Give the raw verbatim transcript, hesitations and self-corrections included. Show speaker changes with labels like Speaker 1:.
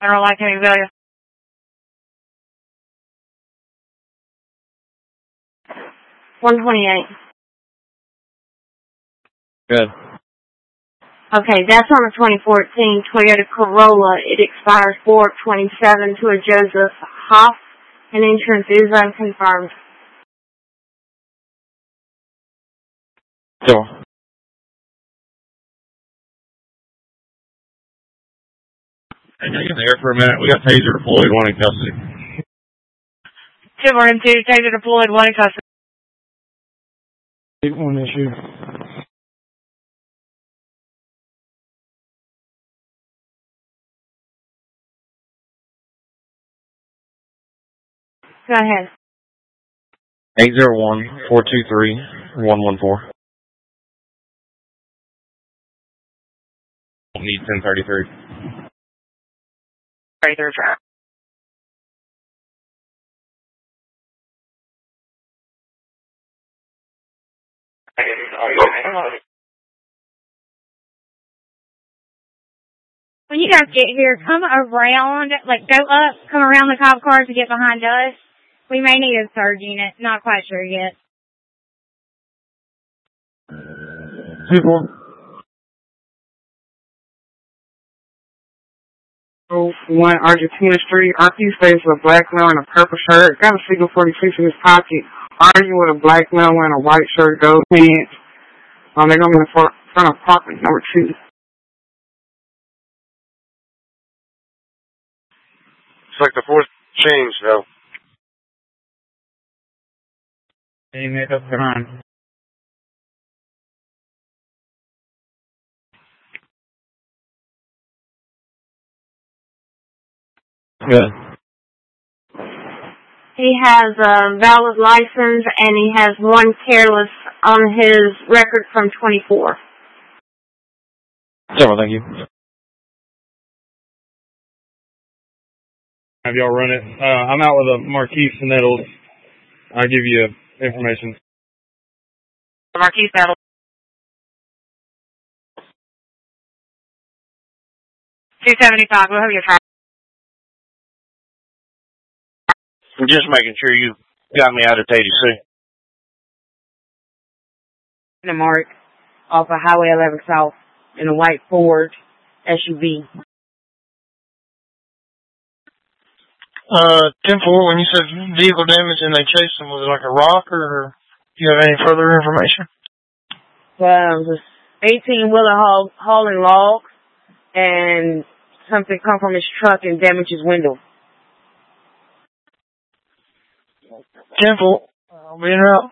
Speaker 1: General Light Azalea. one twenty-eight.
Speaker 2: Good.
Speaker 1: Okay, that's on a twenty fourteen Toyota Corolla. It expires four twenty-seven to a Joseph Hoff, and insurance is unconfirmed.
Speaker 2: Sure. Hey, hang in there for a minute. We got taser deployed, one in custody.
Speaker 1: Two more M two, taser deployed, one in custody.
Speaker 2: One issue.
Speaker 1: Go ahead.
Speaker 2: eight zero one, four two three, one one four. Need ten thirty-three.
Speaker 1: thirty-three track. When you guys get here, come around, like go up, come around the cop cars to get behind us. We may need a surge unit. Not quite sure yet.
Speaker 2: People.
Speaker 3: one Argentina Street. R P stays with a black male in a purple shirt. Got a Siegel forty-six in his pocket. Arguing with a black male wearing a white shirt, gold pants. Um, they're going to be in front of apartment number two.
Speaker 4: It's like the fourth change, though.
Speaker 3: They make up their mind.
Speaker 2: Good.
Speaker 1: He has a valid license, and he has one careless on his record from twenty-four.
Speaker 2: Several, thank you.
Speaker 5: Have y'all run it? Uh, I'm out with a Marquise Nettles. I'll give you information.
Speaker 1: Marquise Nettles. two seventy-five, we'll have your time.
Speaker 4: I'm just making sure you got me out of T D C.
Speaker 1: The mark off of Highway eleven South in a white Ford S U V.
Speaker 6: Uh, ten four, when you said vehicle damage and they chased him, was it like a rock, or do you have any further information?
Speaker 1: Well, it was eighteen-wheeler haul, hauling logs, and something come from his truck and damage his window.
Speaker 6: ten four, I'll be in route.